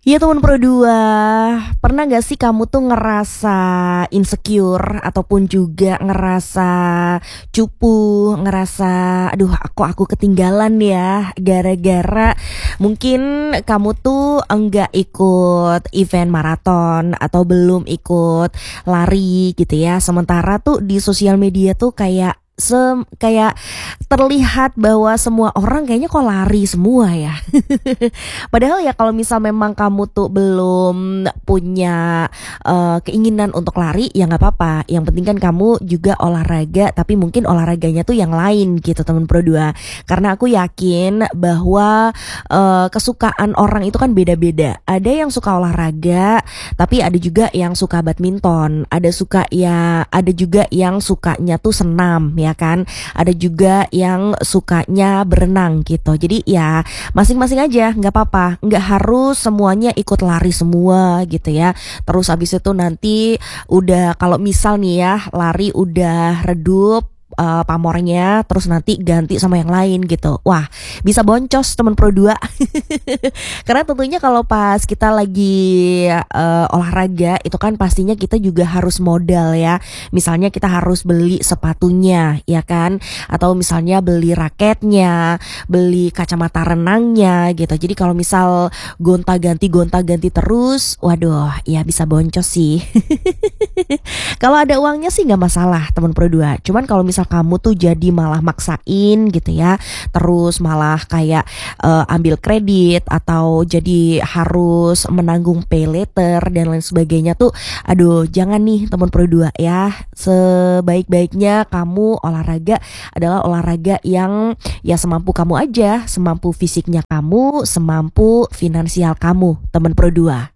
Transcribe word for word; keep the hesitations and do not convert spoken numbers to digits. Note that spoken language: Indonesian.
Iya teman Pro dua, pernah gak sih kamu tuh ngerasa insecure ataupun juga ngerasa cupu, ngerasa aduh kok aku ketinggalan ya gara-gara mungkin kamu tuh enggak ikut event maraton atau belum ikut lari gitu ya. Sementara tuh di sosial media tuh kayak Sem kayak terlihat bahwa semua orang kayaknya kok lari semua ya. Padahal ya kalau misal memang kamu tuh belum punya, eee, keinginan untuk lari, ya nggak apa-apa, yang penting kan kamu juga olahraga, tapi mungkin olahraganya tuh yang lain gitu teman Pro dua. Karena aku yakin bahwa, eee, kesukaan orang itu kan beda-beda. Ada yang suka olahraga, tapi ada juga yang suka badminton, ada suka ya ada juga yang sukanya tuh senam ya kan, ada juga yang sukanya berenang gitu. Jadi ya masing-masing aja, nggak apa-apa, nggak harus semuanya ikut lari semua gitu ya. Terus habis itu nanti udah kalau misal nih ya lari udah redup eh, pamornya, terus nanti ganti sama yang lain gitu. Wah, bisa boncos temen Pro dua. Karena tentunya kalau pas kita lagi eh, olahraga itu kan pastinya kita juga harus modal ya. Misalnya kita harus beli sepatunya ya kan, atau misalnya beli raketnya, beli kacamata renangnya gitu. Jadi kalau misal gonta-ganti gonta-ganti terus, waduh, ya bisa boncos sih. Kalau ada uangnya sih nggak masalah teman Pro dua. Cuman kalau misal kamu tuh jadi malah maksain gitu ya, terus malah kayak eh, ambil kredit atau jadi harus menanggung pay later dan lain sebagainya tuh, aduh jangan nih teman Pro dua ya. Sebaik-baiknya kamu olahraga adalah olahraga yang ya semampu kamu aja, semampu fisiknya kamu, semampu finansial kamu, teman Pro dua.